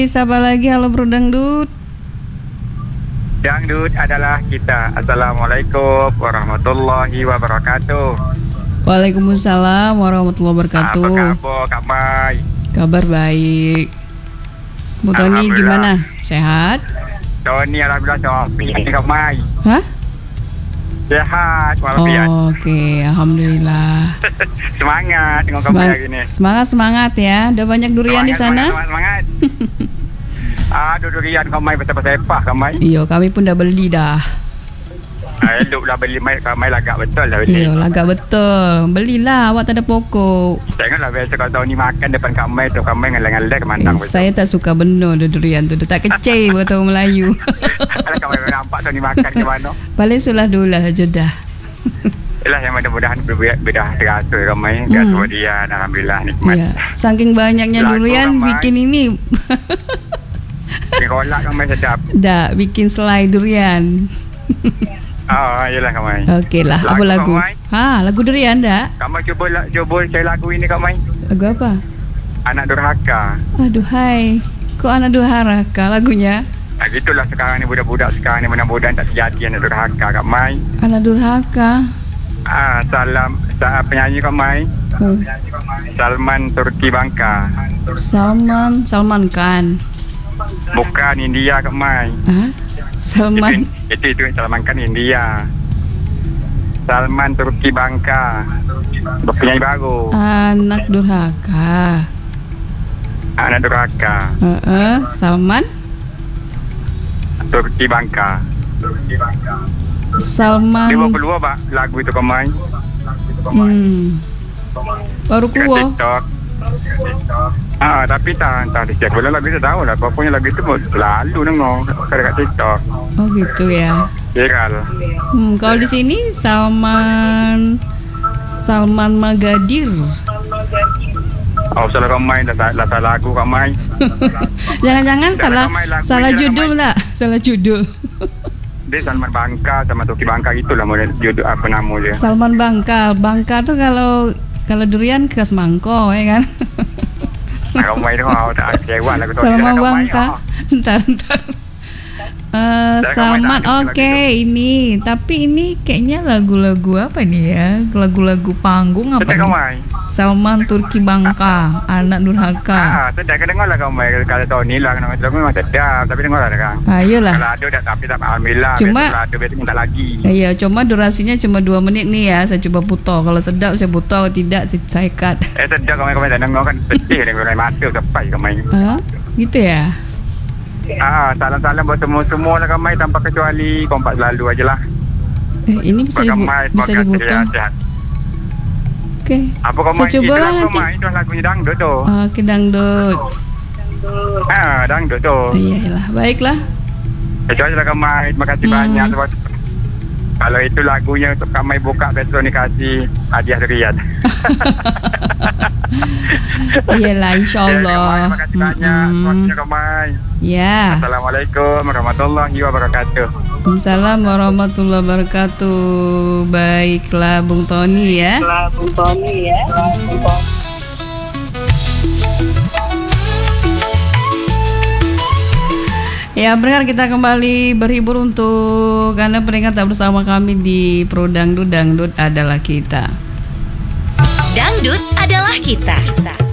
Siapa lagi? Halo Bro Dangdut. Dangdut adalah kita. Assalamualaikum warahmatullahi wabarakatuh. Waalaikumsalam warahmatullahi wabarakatuh. Apa kabar Kak Mai? Kabar baik. Bu Tony gimana? Sehat? Tony alhamdulillah Sofi. Ini Kak Mai. Hah? Sehat walafiat. Oke, alhamdulillah. Semangat dengan Kak Mai hari ini. Semangat ya. Udah banyak durian di sana? Semangat. Aduh durian Kak Mai betapa-betapa Kak Mai. Iya, kami pun dah beli dah. Elok lah beli Kak Mai lagak betul lah beli. Iya, lagak betul. Belilah, awak tak ada pokok. Tengoklah biasa kalau Tony makan depan Kak Mai tu Kak Mai ngeleng-ngeleng kemandang betul. Saya tak suka benar durian tu. Dia tak kecil kata orang Melayu. Kalau Kak Mai nampak Tony makan ke mana? Paling sulah dulu lah jodah. Yalah yang mudah-mudahan bedah teratur ramai teratur dia alhamdulillah nikmat. Iya, saking banyaknya Lagu durian ramai. bikin ini Kolak ramai sedap. dah bikin selai durian. Oh, yalah ramai. Okey lah, apa lagu? Lagu Kak Mai. Lagu durian dah. Kamu cuba saya lagu ini Kak Mai. Lagu apa? Anak Durhaka. Aduhai. Kok anak durhaka lagunya? Gitulah sekarang ni budak-budak sekarang ni mudah-mudahan tak terjadi anak Durhaka Kak Mai. Anak durhaka. Salam penyanyi Kak Mai. Salman Turki Bangka. Salman Khan. Bukan India Kak Mai. Salman. Itu Salman Khan India. Salman Turki Bangka. Penyanyi baru. Anak durhaka. Anak Durhaka. Salman. Turki Bangka. Salman. Dia baru keluar pak lagu itu Kak Mai. Baru Dekat keluar. TikTok. Tapi tak di setiap bulan lagu itu tahu lah. Pokoknya lagu itu selalu dengar dekat TikTok. Oh gitu ya. Viral. Kalau di sini Salman Magadir. Salah Kak Mai dah lagu Kak Mai. Jangan-jangan salah Ramai. judul lah. Salah judul. Dia Salman Bangka sama Turki Bangka gitulah model judul apa nama dia. Salman Bangka. Bangka tuh kalau durian ke semangko ya kan. Kak Mai tu tak kecewa lagu tu. Salman Bangka. Bentar. Salman, oke ini. Tapi ini kayaknya lagu-lagu apa nih ya? Lagu-lagu panggung apa Kak nih? Mai. Salman Turki Bangka, anak durhaka. Sedap dengar lah Kak Mai. Kalau tahun ni lah nama lagu memang sedap tapi dengar lah kan. Ayolah. Kalau ada dah tapi tak alhamdulillah. Cuma- kalau ada biasa minta lagi. Iya, cuma durasinya cuma 2 menit nih ya. Saya coba putar. Kalau sedap saya putar, kalau tidak saya cut. Sedap Kak Mai tak dengar kan sedih dengan mata sampai Kak Mai. Gitu ya. Salam-salam buat semua lah Kak Mai tanpa kecuali kompak selalu aja lah. Ini bisa diputar. Sehat. Oke. Apa Kak Saya Mai? coba lah nanti. Kak Mai itu lagunya dangdut tu. Oke, dangdut. Dangdut tu. Iyalah, baiklah. Kecuali lah Kak Mai. Terima kasih banyak sebab kalau itu lagunya untuk Kak Mai buka besok ni kasih hadiah durian. Iyalah, insyaAllah. Terima kasih banyak. Waktunya Kak Mai. Ya. Assalamualaikum warahmatullahi wabarakatuh. Waalaikumsalam warahmatullahi wabarakatuh. Baiklah Bung Tony ya. Ya, pendengar kita kembali berhibur untuk Anda pendengar tak bersama kami di Pro Dangdut. Dangdut adalah kita. Dangdut adalah kita.